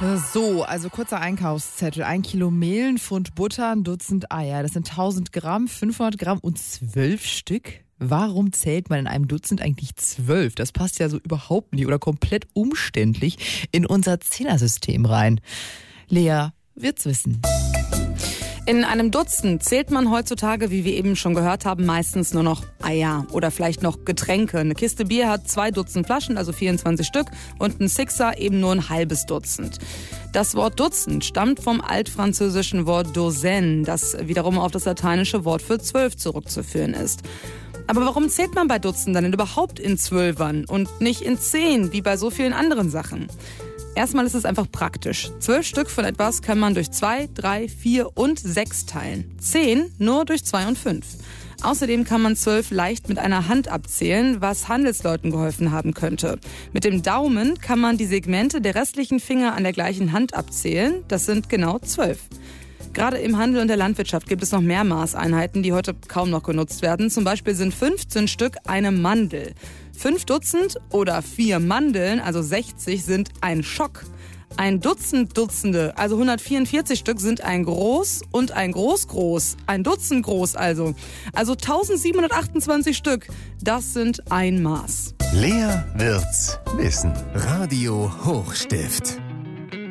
So, also kurzer Einkaufszettel. 1 Kilo Mehl, ein Pfund Butter, ein Dutzend Eier. Das sind 1000 Gramm, 500 Gramm und 12 Stück. Warum zählt man in einem Dutzend eigentlich 12? Das passt ja so überhaupt nicht oder komplett umständlich in unser Zehnersystem rein. Lea wird's wissen. In einem Dutzend zählt man heutzutage, wie wir eben schon gehört haben, meistens nur noch Eier oder vielleicht noch Getränke. Eine Kiste Bier hat 2 Dutzend Flaschen, also 24 Stück, und ein Sixer eben nur ein halbes Dutzend. Das Wort Dutzend stammt vom altfranzösischen Wort douzaine, das wiederum auf das lateinische Wort für 12 zurückzuführen ist. Aber warum zählt man bei Dutzendern denn überhaupt in Zwölfern und nicht in 10, wie bei so vielen anderen Sachen? Erstmal ist es einfach praktisch. 12 Stück von etwas kann man durch 2, 3, 4 und 6 teilen. 10 nur durch 2 und 5. Außerdem kann man 12 leicht mit einer Hand abzählen, was Handelsleuten geholfen haben könnte. Mit dem Daumen kann man die Segmente der restlichen Finger an der gleichen Hand abzählen. Das sind genau 12. Gerade im Handel und der Landwirtschaft gibt es noch mehr Maßeinheiten, die heute kaum noch genutzt werden. Zum Beispiel sind 15 Stück eine Mandel. 5 Dutzend oder 4 Mandeln, also 60, sind ein Schock. Ein Dutzend Dutzende, also 144 Stück, sind ein Groß und ein Groß. Ein Dutzend groß also. Also 1728 Stück, das sind ein Maß. Lea wird's wissen. Radio Hochstift.